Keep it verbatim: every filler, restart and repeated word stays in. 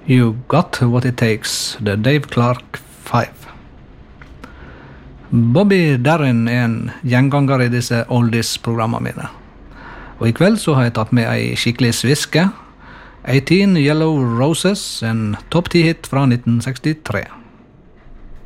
You Got What It Takes, The Dave Clark Five. Bobby Darin er en gjenganger i disse oldies-programmene mine. Og i kveld så har jeg tatt med ei skikkelig sviske. eighteen Yellow Roses, en topp ti hit fra nitten sekstitre.